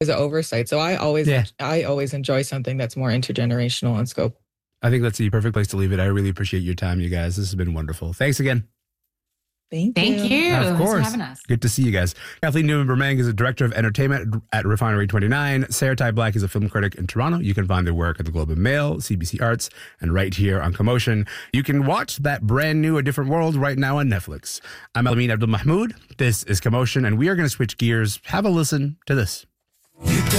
Is an oversight. So I always enjoy something that's more intergenerational in scope. I think that's the perfect place to leave it. I really appreciate your time, you guys. This has been wonderful. Thanks again. Thank you. Of Thanks course. for having us. Good to see you guys. Kathleen Newman-Bermang is a director of entertainment at Refinery 29. Sarah Ty Black is a film critic in Toronto. You can find their work at the Globe and Mail, CBC Arts, and right here on Commotion. You can watch that brand new A Different World right now on Netflix. I'm Alameen Abdul Mahmoud. This is Commotion, and we are going to switch gears. Have a listen to this.